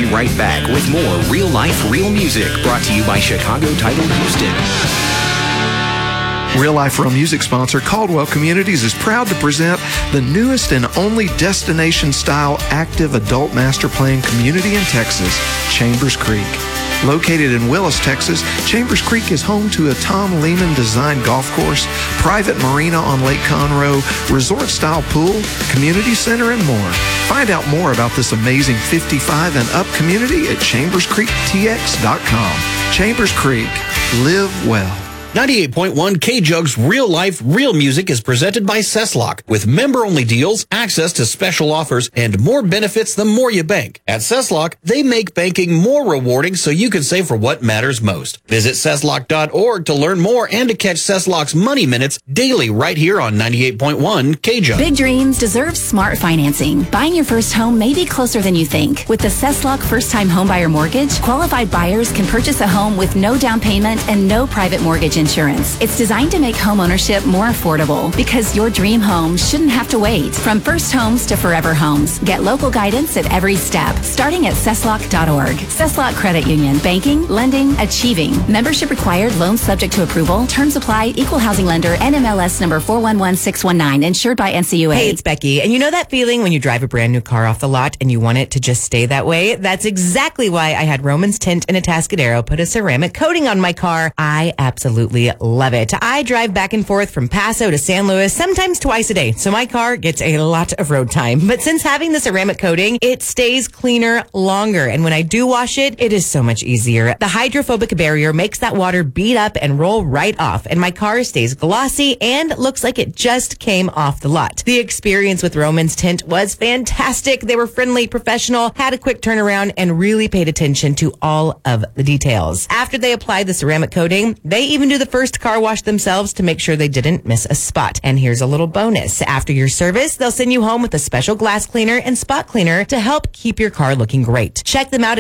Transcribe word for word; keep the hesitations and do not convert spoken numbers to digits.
right back with more Real Life, Real Music, brought to you by Chicago Title Houston. Real Life, Real Music sponsor Caldwell Communities is proud to present the newest and only destination-style active adult master plan community in Texas, Chambers Creek. Located in Willis, Texas, Chambers Creek is home to a Tom Lehman-designed golf course, private marina on Lake Conroe, resort-style pool, community center, and more. Find out more about this amazing fifty-five and up community at chambers creek t x dot com. Chambers Creek. Live well. ninety-eight point one K-Jug's Real Life, Real Music is presented by Cesslock. With member-only deals, access to special offers, and more benefits the more you bank. At Cesslock, they make banking more rewarding so you can save for what matters most. Visit Cesslock dot org to learn more and to catch Cesslock's Money Minutes daily right here on ninety-eight point one K-Jug. Big dreams deserve smart financing. Buying your first home may be closer than you think. With the Cesslock First-Time Homebuyer Mortgage, qualified buyers can purchase a home with no down payment and no private mortgage insurance. It's designed to make home ownership more affordable because your dream home shouldn't have to wait. From first homes to forever homes, get local guidance at every step, starting at Cesslock dot org. Cesslock Credit Union. Banking, lending, achieving. Membership required. Loan subject to approval. Terms apply. Equal housing lender. N M L S number four one one six one nine. Insured by N C U A. Hey, it's Becky. And you know that feeling when you drive a brand new car off the lot and you want it to just stay that way? That's exactly why I had Romans Tint and Atascadero put a ceramic coating on my car. I absolutely love it. I drive back and forth from Paso to San Luis, sometimes twice a day, so my car gets a lot of road time. But since having the ceramic coating, it stays cleaner longer. And when I do wash it, it is so much easier. The hydrophobic barrier makes that water bead up and roll right off, and my car stays glossy and looks like it just came off the lot. The experience with Romans Tint was fantastic. They were friendly, professional, had a quick turnaround, and really paid attention to all of the details. After they applied the ceramic coating, they even do the first car wash themselves to make sure they didn't miss a spot. And here's a little bonus. After your service, they'll send you home with a special glass cleaner and spot cleaner to help keep your car looking great. Check them out at